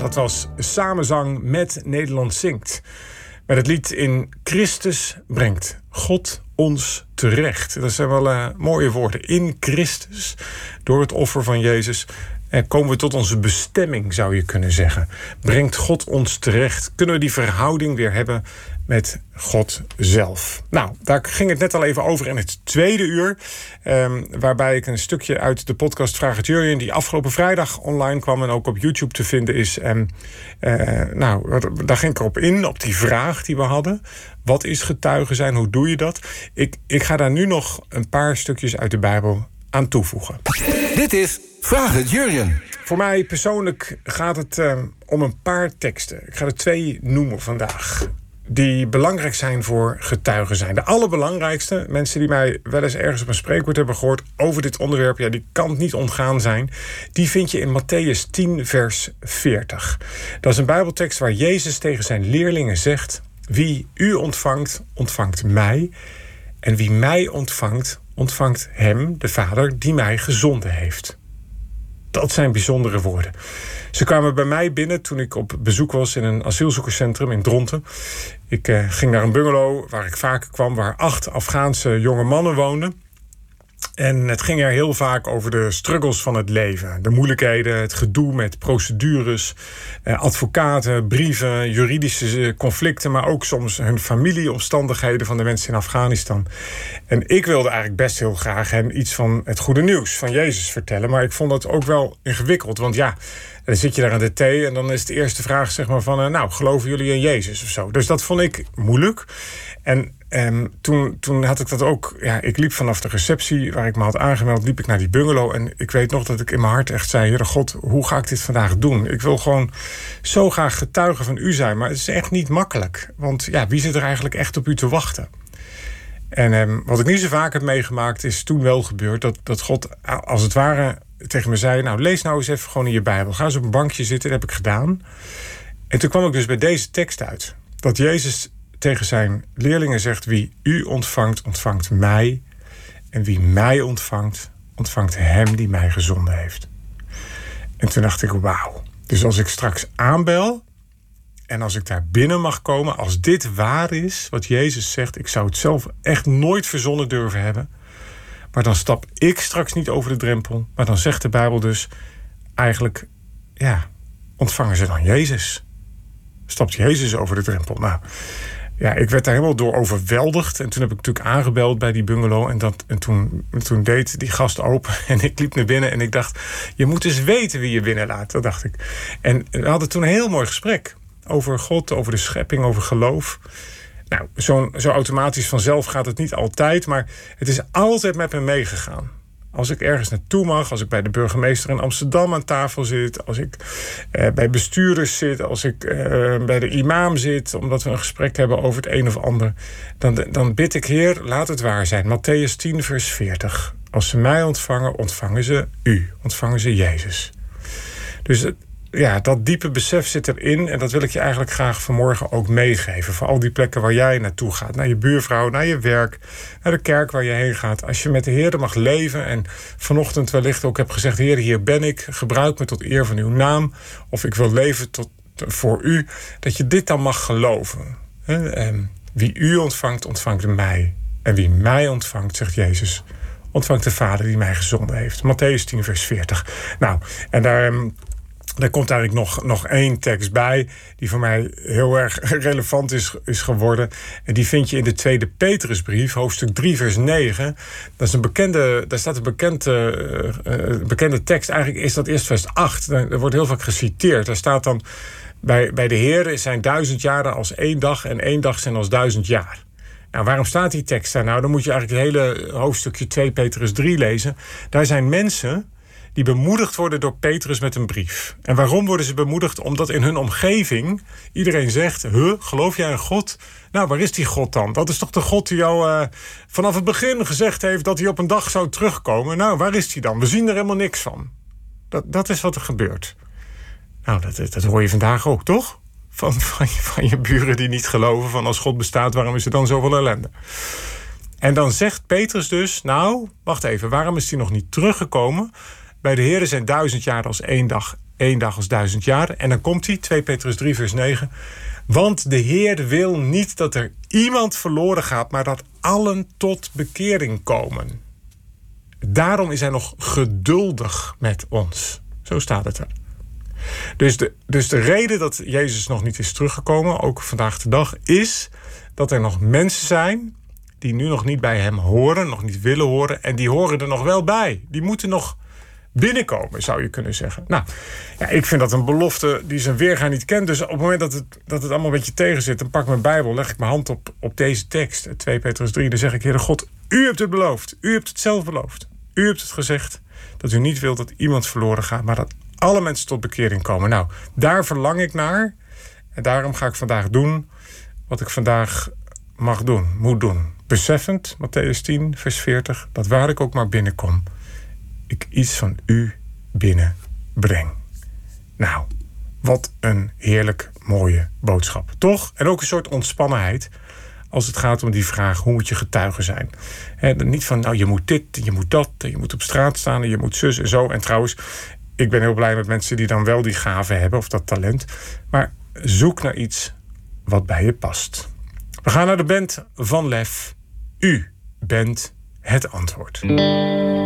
dat was Samenzang met Nederland Zingt. Met het lied In Christus brengt God ons terecht. Dat zijn wel mooie woorden. In Christus, door het offer van Jezus, komen we tot onze bestemming, zou je kunnen zeggen. Brengt God ons terecht? Kunnen we die verhouding weer hebben met God zelf? Nou, daar ging het net al even over in het tweede uur. Waarbij ik een stukje uit de podcast Vraag het Jurjen, die afgelopen vrijdag online kwam en ook op YouTube te vinden is. Daar ging ik erop in, op die vraag die we hadden. Wat is getuige zijn? Hoe doe je dat? Ik ga daar nu nog een paar stukjes uit de Bijbel aan toevoegen. Dit is Vraag het Jurjen. Voor mij persoonlijk gaat het om een paar teksten. Ik ga er 2 noemen vandaag, die belangrijk zijn voor getuigen zijn. De allerbelangrijkste, mensen die mij wel eens ergens op een spreekwoord hebben gehoord over dit onderwerp, ja, die kan het niet ontgaan zijn. Die vind je in Mattheüs 10, vers 40. Dat is een Bijbeltekst waar Jezus tegen zijn leerlingen zegt: wie u ontvangt, ontvangt mij. En wie mij ontvangt, ontvangt hem, de Vader, die mij gezonden heeft. Dat zijn bijzondere woorden. Ze kwamen bij mij binnen toen ik op bezoek was in een asielzoekerscentrum in Dronten. Ik ging naar een bungalow waar ik vaker kwam, waar 8 Afghaanse jonge mannen woonden. En het ging er heel vaak over de struggles van het leven. De moeilijkheden, het gedoe met procedures, advocaten, brieven, juridische conflicten, maar ook soms hun familieomstandigheden van de mensen in Afghanistan. En ik wilde eigenlijk best heel graag hen iets van het goede nieuws van Jezus vertellen. Maar ik vond dat ook wel ingewikkeld. Want ja, dan zit je daar aan de thee en dan is de eerste vraag zeg maar van geloven jullie in Jezus of zo? Dus dat vond ik moeilijk. En toen had ik dat ook. Ja, ik liep vanaf de receptie waar ik me had aangemeld, liep ik naar die bungalow. En ik weet nog dat ik in mijn hart echt zei: Heere God, hoe ga ik dit vandaag doen? Ik wil gewoon zo graag getuige van u zijn. Maar het is echt niet makkelijk. Want ja, wie zit er eigenlijk echt op u te wachten? En wat ik niet zo vaak heb meegemaakt, is toen wel gebeurd dat God als het ware tegen me zei: nou, lees nou eens even gewoon in je Bijbel. Ga eens op een bankje zitten. Dat heb ik gedaan. En toen kwam ik dus bij deze tekst uit. Dat Jezus tegen zijn leerlingen zegt: wie u ontvangt, ontvangt mij. En wie mij ontvangt, ontvangt hem die mij gezonden heeft. En toen dacht ik: wauw. Dus als ik straks aanbel en als ik daar binnen mag komen, als dit waar is wat Jezus zegt, ik zou het zelf echt nooit verzonnen durven hebben. Maar dan stap ik straks niet over de drempel. Maar dan zegt de Bijbel dus eigenlijk, ja, ontvangen ze dan Jezus? Stapt Jezus over de drempel? Nou, ja, ik werd daar helemaal door overweldigd. En toen heb ik natuurlijk aangebeld bij die bungalow. En toen deed die gast open. En ik liep naar binnen en ik dacht: je moet eens weten wie je binnenlaat. Dat dacht ik. En we hadden toen een heel mooi gesprek. Over God, over de schepping, over geloof. Nou, zo automatisch vanzelf gaat het niet altijd. Maar het is altijd met me meegegaan. Als ik ergens naartoe mag, als ik bij de burgemeester in Amsterdam aan tafel zit, als ik bij bestuurders zit, als ik bij de imam zit, omdat we een gesprek hebben over het een of ander, dan bid ik: Heer, laat het waar zijn. Mattheüs 10, vers 40. Als ze mij ontvangen, ontvangen ze u. Ontvangen ze Jezus. Dus ja, dat diepe besef zit erin. En dat wil ik je eigenlijk graag vanmorgen ook meegeven. Voor al die plekken waar jij naartoe gaat. Naar je buurvrouw, naar je werk, naar de kerk waar je heen gaat. Als je met de Heer mag leven. En vanochtend wellicht ook hebt gezegd: Heer, hier ben ik. Gebruik me tot eer van uw naam. Of ik wil leven voor u. Dat je dit dan mag geloven. Wie u ontvangt, ontvangt mij. En wie mij ontvangt, zegt Jezus, ontvangt de Vader die mij gezonden heeft. Mattheüs 10, vers 40. Nou, en daar komt eigenlijk nog 1 tekst bij die voor mij heel erg relevant is geworden. En die vind je in de tweede Petrusbrief, hoofdstuk 3, vers 9. Dat is daar staat een bekende tekst. Eigenlijk is dat eerst vers 8. Er wordt heel vaak geciteerd. Daar staat dan: bij de Heer zijn 1000 jaren als 1 dag en 1 dag zijn als 1000 jaar. Nou, waarom staat die tekst daar? Nou, dan moet je eigenlijk het hele hoofdstukje 2 Petrus 3 lezen. Daar zijn mensen die bemoedigd worden door Petrus met een brief. En waarom worden ze bemoedigd? Omdat in hun omgeving iedereen zegt: geloof jij in God? Nou, waar is die God dan? Dat is toch de God die jou vanaf het begin gezegd heeft dat hij op een dag zou terugkomen? Nou, waar is hij dan? We zien er helemaal niks van. Dat is wat er gebeurt. Nou, dat hoor je vandaag ook, toch? Van je buren die niet geloven van als God bestaat, waarom is er dan zoveel ellende? En dan zegt Petrus dus: nou, wacht even, waarom is hij nog niet teruggekomen? Bij de Heer zijn 1000 jaar als 1 dag 1 dag als 1000 jaar. En dan komt hij, 2 Petrus 3 vers 9. Want de Heer wil niet dat er iemand verloren gaat, maar dat allen tot bekering komen. Daarom is hij nog geduldig met ons. Zo staat het er. Dus de reden dat Jezus nog niet is teruggekomen, ook vandaag de dag, is dat er nog mensen zijn die nu nog niet bij hem horen, nog niet willen horen. En die horen er nog wel bij. Die moeten nog binnenkomen, zou je kunnen zeggen. Nou, ja, ik vind dat een belofte die zijn weerga niet kent. Dus op het moment dat het allemaal een beetje tegen zit, dan pak ik mijn Bijbel, leg ik mijn hand op deze tekst, 2 Petrus 3. Dan zeg ik, Heere God, u hebt het beloofd. U hebt het zelf beloofd. U hebt het gezegd dat u niet wilt dat iemand verloren gaat, maar dat alle mensen tot bekering komen. Nou, daar verlang ik naar. En daarom ga ik vandaag doen wat ik vandaag mag doen, moet doen. Beseffend, Mattheüs 10, vers 40, dat waar ik ook maar binnenkom, ik iets van u binnenbreng. Nou, wat een heerlijk mooie boodschap, toch? En ook een soort ontspannenheid als het gaat om die vraag, hoe moet je getuige zijn? Niet van, nou, je moet dit, je moet dat, je moet op straat staan en je moet zus en zo. En trouwens, ik ben heel blij met mensen die dan wel die gave hebben of dat talent. Maar zoek naar iets wat bij je past. We gaan naar de band van Lef. U bent het antwoord.